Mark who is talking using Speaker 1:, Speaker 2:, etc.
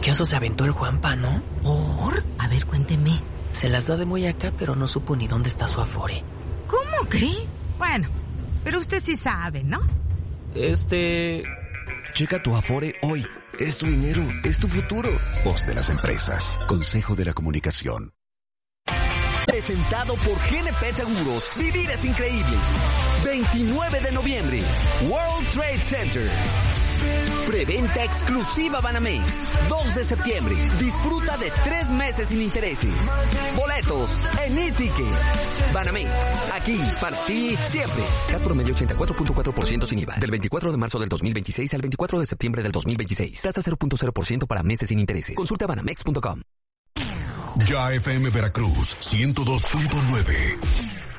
Speaker 1: ¿Qué oso se aventó el Juanpa, no?
Speaker 2: ¿Por? A ver, cuénteme.
Speaker 1: Se las da de muy acá, pero no supo ni dónde está su Afore.
Speaker 2: ¿Cómo cree? Bueno, pero usted sí sabe, ¿no?
Speaker 3: Checa tu Afore hoy. Es tu dinero, es tu futuro. Voz de las empresas. Consejo de la Comunicación.
Speaker 4: Presentado por GNP Seguros. Vivir es increíble. 29 de noviembre. World Trade Center. Preventa exclusiva Banamex. 2 de septiembre. Disfruta de 3 meses sin intereses. Boletos en e-ticket. Banamex. Aquí, para ti, siempre. CAT promedio 84.4% sin IVA. Del 24 de marzo del 2026 al 24 de septiembre del 2026. Tasa 0.0% para meses sin intereses. Consulta banamex.com.
Speaker 5: Ya FM Veracruz 102.9.